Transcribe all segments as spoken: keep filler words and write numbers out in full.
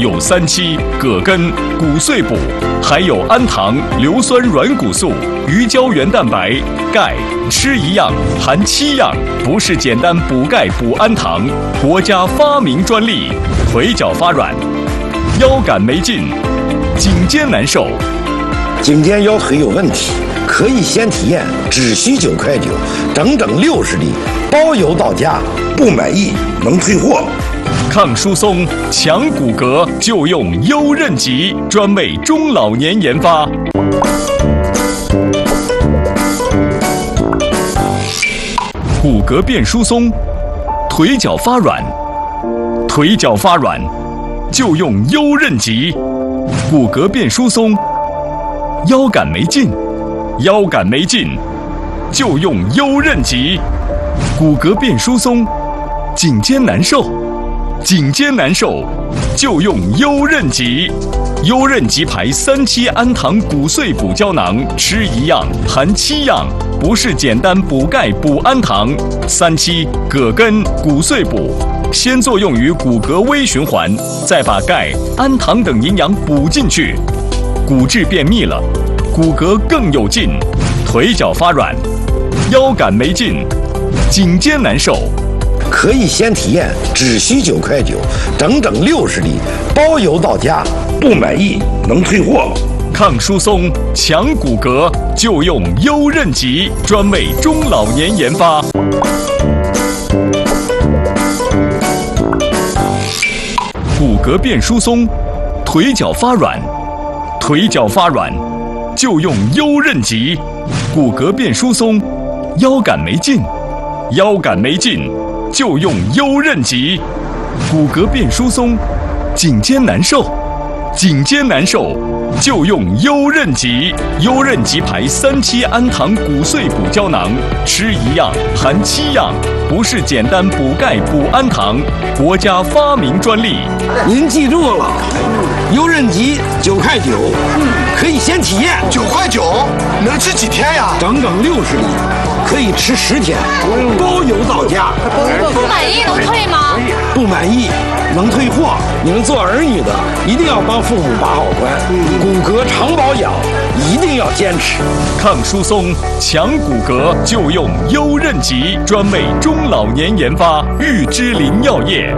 有三七、葛根、骨碎补，还有氨糖、硫酸软骨素、鱼胶原蛋白、钙，吃一样含七样，不是简单补钙补氨糖，国家发明专利。腿脚发软，腰杆没劲，颈肩难受。 颈肩腰腿有问题，可以先体验，只需九块九，整整六十粒，包邮到家，不满意能退货。 抗疏松、强骨骼就用优韧极，专为中老年研发。骨骼变疏松，腿脚发软，腿脚发软就用优韧极。骨骼变疏松，腰杆没劲，腰杆没劲就用优韧极。骨骼变疏松，颈肩难受，颈肩难受就用优韧极。优韧极牌三七氨糖骨碎补胶囊，吃一样含七样，不是简单补钙补氨糖。三七、葛根、骨碎补，先作用于骨骼微循环，再把钙、氨糖等营养补进去，骨质变密了，骨骼更有劲。腿脚发软，腰杆没劲，颈肩难受。 可以先体验，只需九块九，整整六十粒，包邮到家，不满意能退货。 抗疏松、强骨骼就用优韧极，专为中老年研发。骨骼变疏松，腿脚发软，腿脚发软就用优韧极。骨骼变疏松，腰杆没劲，腰杆没劲就用优韧极。骨骼变疏松，颈肩难受，颈肩难受就用优韧极。优韧极牌三七氨糖骨碎补胶囊，吃一样含七样，不是简单补钙补氨糖，国家发明专利。 您记住了，优韧极九块九，可以先体验。 九块九能吃几天呀？ 整整六十粒，可以吃十天，包邮到家。 不满意能退吗？ 不满意能退货。你们做儿女的一定要帮父母把好关，骨骼常保养一定要坚持。 抗疏松、强骨骼就用优韧极，专为中老年研发。玉芝林药业。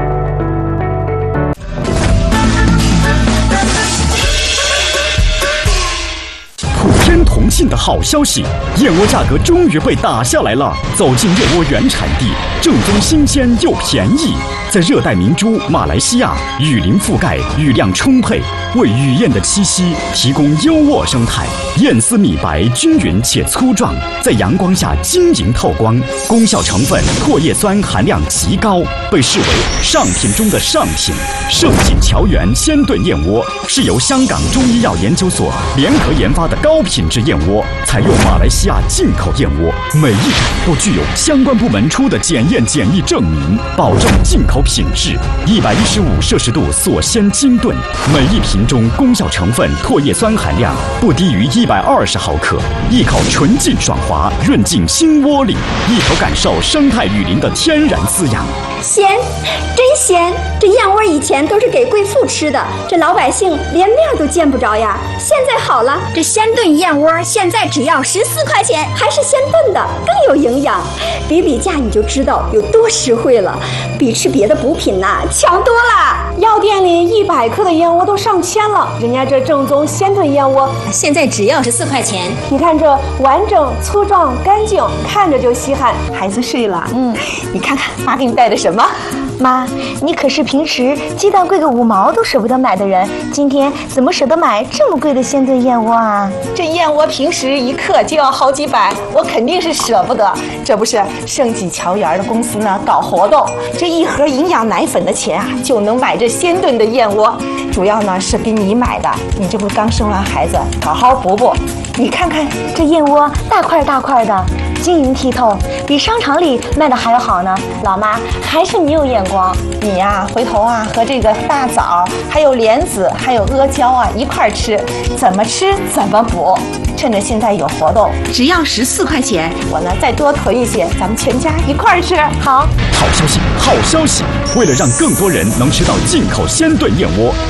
同庆的好消息，燕窝价格终于被打下来了。走进燕窝原产地，正宗新鲜又便宜。在热带明珠马来西亚，雨林覆盖，雨量充沛，为雨燕的栖息提供优渥生态。燕丝米白均匀且粗壮，在阳光下晶莹透光，功效成分唾液酸含量极高，被视为上品中的上品。盛景桥源鲜炖燕窝是由香港中医药研究所联合研发的高品质燕窝，采用马来西亚进口燕窝，每一种都具有相关部门出的检验检疫证明，保证进口品质。一百一十五摄氏度锁鲜精炖，每一瓶中功效成分唾液酸含量不低于一百二十毫克，一口纯净爽滑，润进心窝里，一口感受生态雨林的天然滋养。 鲜，真鲜！这燕窝以前都是给贵妇吃的，这老百姓连面都见不着呀。现在好了，这鲜炖燕窝现在只要十四块钱，还是鲜炖的，更有营养。比比价你就知道有多实惠了，比吃别的补品呐、啊、强多了。 药店里一百克的燕窝都上千了，人家这正宗鲜炖燕窝现在只要十四块钱。 你看这完整、粗壮、干净，看着就稀罕。孩子睡了，嗯，你看看妈给你带的什么？ 妈，你可是平时鸡蛋贵个五毛都舍不得买的人，今天怎么舍得买这么贵的鲜炖燕窝啊？ 这燕窝平时一克就要好几百，我肯定是舍不得。这不是盛记桥园的公司呢搞活动，这一盒营养奶粉的钱啊，就能买这鲜炖的燕窝。主要呢是给你买的，你这不刚生完孩子，好好补补。你看看这燕窝大块大块的，晶莹剔透，比商场里卖的还要好呢。老妈，还是你有眼光。 你呀、啊，回头啊和这个大枣、还有莲子、还有阿胶啊一块吃，怎么吃怎么补。趁着现在有活动， 只要十四块钱， 我呢再多囤一些，咱们全家一块吃。好， 好消息，好消息！为了让更多人能吃到进口鲜炖燕窝，